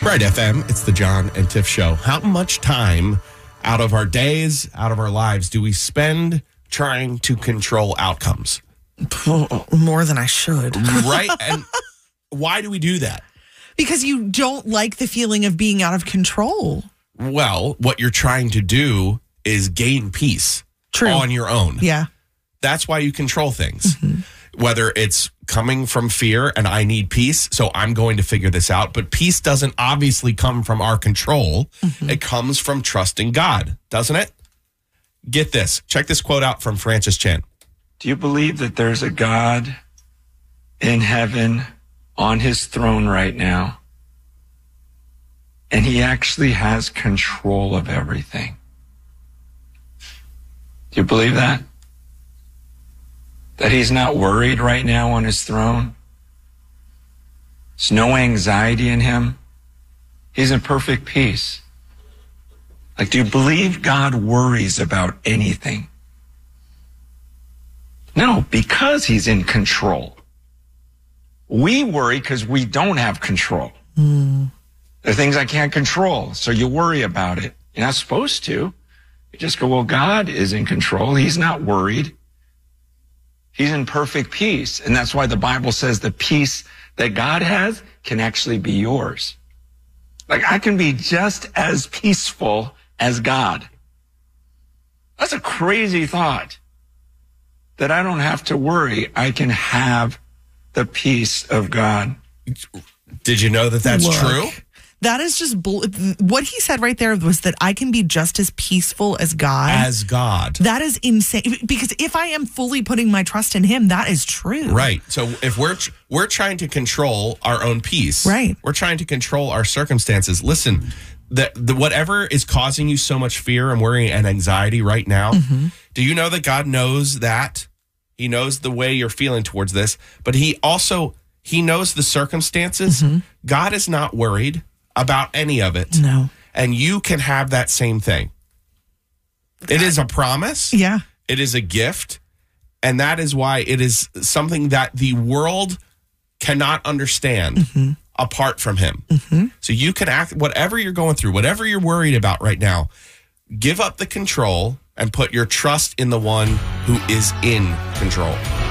Right, FM, it's the John and Tiff Show. How much time out of our days, out of our lives, do we spend trying to control outcomes? More than I should. Right? And why do we do that? Because you don't like the feeling of being out of control. Well, what you're trying to do is gain peace on your own. Yeah. That's why you control things. Mm-hmm. Whether it's coming from fear and I need peace, so I'm going to figure this out. But peace doesn't obviously come from our control. Mm-hmm. It comes from trusting God, doesn't it? Get this. Check this quote out from Francis Chan. Do you believe that there's a God in heaven on his throne right now? And he actually has control of everything. Do you believe that? That he's not worried right now on his throne? There's no anxiety in him. He's in perfect peace. Like, do you believe God worries about anything? No, because he's in control. We worry because we don't have control. There are things I can't control, so you worry about it. You're not supposed to. You just go, well, God is in control. He's not worried. He's in perfect peace. And that's why the Bible says the peace that God has can actually be yours. Like, I can be just as peaceful as God. That's a crazy thought. That I don't have to worry. I can have the peace of God. Did you know that that's true? That is just what he said right there was that I can be just as peaceful as God. As God. That is insane. Because if I am fully putting my trust in him, that is true. Right. So if we're trying to control our own peace, right? We're trying to control our circumstances. Listen, the whatever is causing you so much fear and worry and anxiety right now, do you know that God knows that? He knows the way you're feeling towards this, but he knows the circumstances. God is not worried about any of it. No. And you can have that same thing. It is a promise. Yeah. It is a gift. And that is why it is something that the world cannot understand apart from him. So you can act, whatever you're going through, whatever you're worried about right now, give up the control and put your trust in the one who is in control.